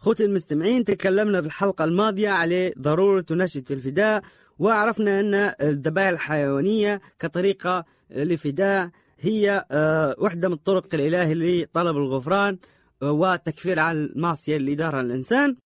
أخوتي المستمعين، تكلمنا في الحلقة الماضية على ضرورة ونشأة الفداء، وعرفنا أن الذبائح الحيوانية كطريقة للفداء هي واحدة من الطرق الإلهية لطلب الغفران وتكفير عن المعصية اللي دارها الإنسان.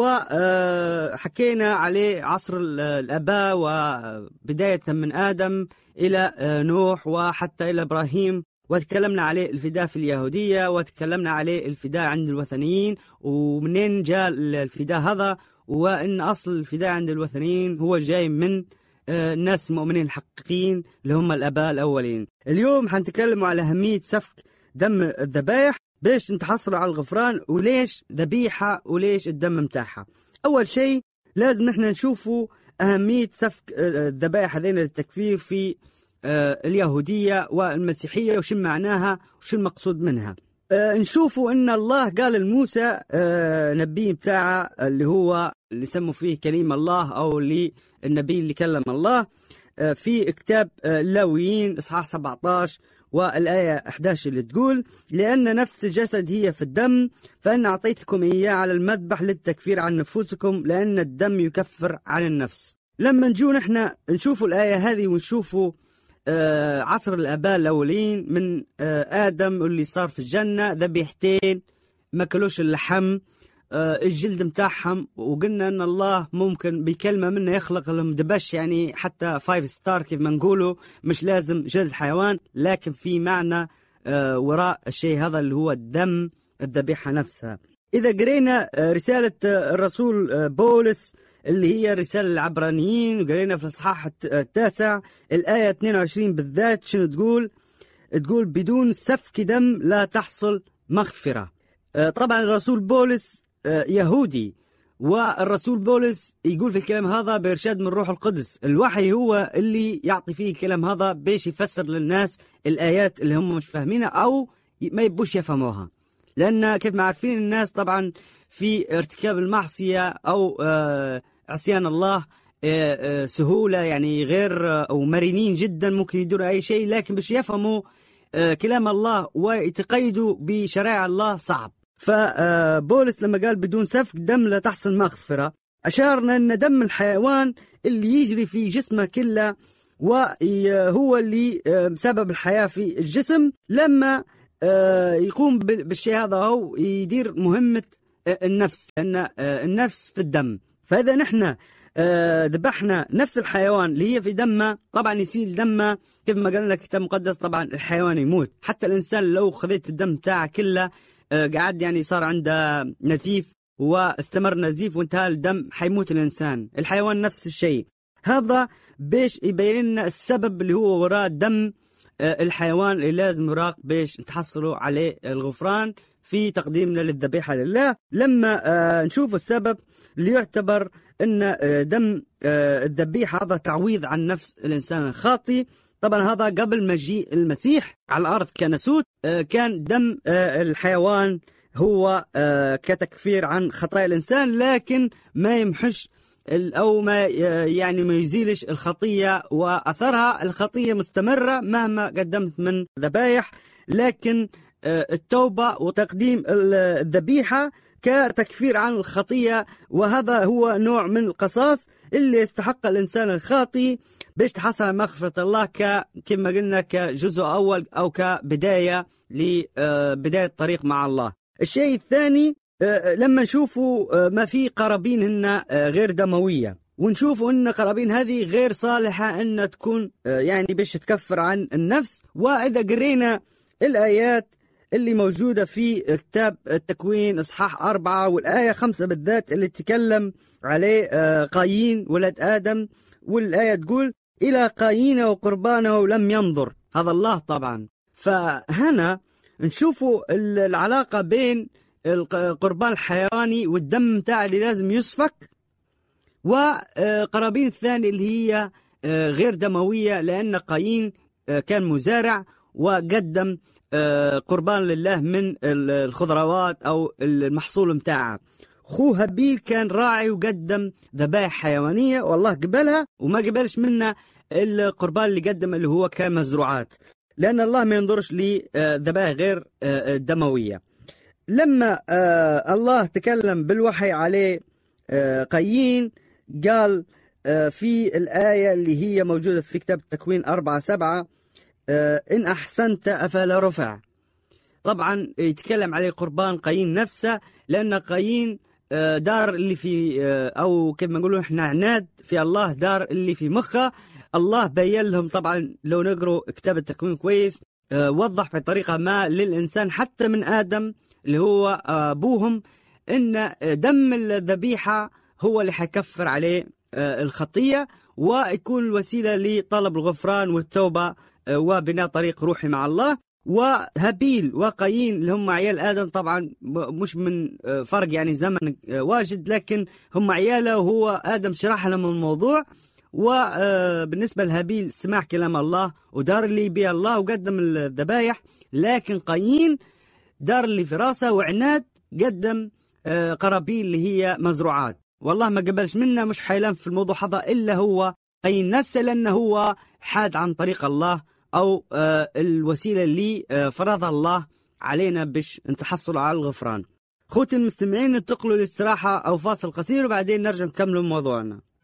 وحكينا عليه عصر الآباء وبداية من آدم إلى نوح وحتى إلى إبراهيم، وتكلمنا عليه الفداء في اليهودية، وتكلمنا عليه الفداء عند الوثنيين ومنين جاء الفداء هذا، وأن أصل الفداء عند الوثنيين هو جاي من الناس المؤمنين الحقيقيين اللي هم الآباء الأولين. اليوم حنتكلم على أهمية سفك دم الذبائح باش نتحصلوا على الغفران، وليش ذبيحة وليش الدم متاعها. أول شيء لازم نحن نشوفوا أهمية سفك الذبائح هذين للتكفير في اليهودية والمسيحية، وش معناها وش المقصود منها. نشوفوا أن الله قال لموسى نبي بتاعه اللي هو اللي يسموا فيه كليم الله، أو اللي النبي اللي كلم الله، في كتاب اللاويين إصحاح 17 والآية 11 اللي تقول: لأن نفس الجسد هي في الدم، فأنا أعطيتكم إياه على المذبح للتكفير عن نفوسكم، لأن الدم يكفر عن النفس. لما نجو نحن نشوفوا الآية هذه ونشوفوا عصر الآباء الأولين من آدم واللي صار في الجنة، ذبيحتين ما كلوش اللحم، الجلد متاعهم، وقلنا أن الله ممكن بكلمة منه يخلق لهم دبش، يعني حتى 5 ستار كيف ما نقولوا، مش لازم جلد حيوان، لكن في معنى وراء الشيء هذا اللي هو الدم الذبيحة نفسها. إذا قرينا رسالة الرسول بولس اللي هي رسالة العبرانيين، وقرينا في الإصحاح 9 الآية 22 بالذات، شنو تقول؟ تقول: بدون سفك دم لا تحصل مغفرة. طبعا الرسول بولس يهودي، والرسول بولس يقول في الكلام هذا بإرشاد من روح القدس. الوحي هو اللي يعطي فيه الكلام هذا باش يفسر للناس الآيات اللي هم مش فاهمينها أو ما يبوش يفهموها، لأن كيف ما عارفين الناس طبعا في ارتكاب المعصية أو عصيان الله سهولة، يعني غير أو مرنين جدا، ممكن يدوروا أي شيء، لكن باش يفهموا كلام الله ويتقيدوا بشرائع الله صعب. فبولس لما قال بدون سفك دم لا تحصل مغفرة، أشارنا أن دم الحيوان اللي يجري في جسمه كله وهو اللي سبب الحياة في الجسم، لما يقوم بالشيء هذا هو يدير مهمة النفس، لأن النفس في الدم. فإذا نحن ذبحنا نفس الحيوان اللي هي في دمه، طبعا يسيل دمه كيف ما قالنا الكتاب المقدس، طبعا الحيوان يموت. حتى الإنسان لو خذيت الدم تاعه كله قاعد يعني صار عنده نزيف واستمر نزيف وانتهى الدم، حيموت الإنسان. الحيوان نفس الشيء. هذا باش يبين لنا السبب اللي هو وراء دم الحيوان اللي لازم يراق باش نتحصلوا عليه الغفران في تقديمنا للذبيحة لله. لما نشوف السبب اللي يعتبر أن دم الذبيحة هذا تعويض عن نفس الإنسان الخاطي. طبعا هذا قبل مجيء المسيح على الأرض كنسوت، كان دم الحيوان هو كتكفير عن خطايا الإنسان، لكن ما يمحش أو ما يعني ما يزيلش الخطية وأثرها. الخطية مستمرة مهما قدمت من ذبائح، لكن التوبة وتقديم الذبيحة كتكفير عن الخطية، وهذا هو نوع من القصاص اللي يستحق الإنسان الخاطي باش تحصل على مغفرة الله كما قلنا كجزء أول أو كبداية لبداية الطريق مع الله. الشيء الثاني لما نشوفوا ما في قرابين هن غير دموية، ونشوفوا أن قرابين هذه غير صالحة أن تكون يعني باش تكفر عن النفس. وإذا قرينا الآيات اللي موجودة في كتاب التكوين إصحاح 4 والآية 5 بالذات اللي تتكلم عليه قايين ولد آدم، والآية تقول: إلى قايين وقربانه لم ينظر. هذا الله طبعا. فهنا نشوفوا العلاقة بين القربان الحيواني والدم متاع اللي لازم يسفك، وقرابين الثاني اللي هي غير دموية، لأن قايين كان مزارع وقدم قربان لله من الخضروات أو المحصول متاعه. خوه هابيل كان راعي وقدم ذبائح حيوانية، والله قبلها وما قبلش منا القربان اللي قدم اللي هو كمزروعات، لأن الله ما ينظرش لذبائح غير دموية. لما الله تكلم بالوحي عليه قايين قال في الآية اللي هي موجودة في كتاب التكوين 4:7 إن أحسنت أفلا رفع. طبعا يتكلم عليه قربان قايين نفسه، لأن قايين دار اللي في أو كما نقولوا إحنا عناد في الله، دار اللي في مخه. الله بين لهم طبعا لو نقروا كتاب التكوين كويس وضح بطريقة ما للإنسان حتى من آدم اللي هو أبوهم إن دم الذبيحة هو اللي حيكفر عليه الخطية ويكون الوسيلة لطلب الغفران والتوبة وبناء طريق روحي مع الله. وهابيل وقايين اللي هم عيال آدم طبعا مش من فرق يعني زمن واجد، لكن هم عياله وهو آدم شرح لهم الموضوع. وبالنسبة لهابيل سمع كلام الله ودار اللي بيه الله وقدم الذبايح، لكن قايين دار اللي في راسه وعناد قدم قرابين اللي هي مزروعات، والله ما قبلش منه. مش حيلان في الموضوع هذا إلا هو قايين نفسه، لأنه هو حاد عن طريق الله أو الوسيلة اللي فرضها الله علينا باش نتحصل على الغفران. خوتي المستمعين، ننتقلوا للاستراحة أو فاصل قصير وبعدين نرجع نكمل موضوعنا.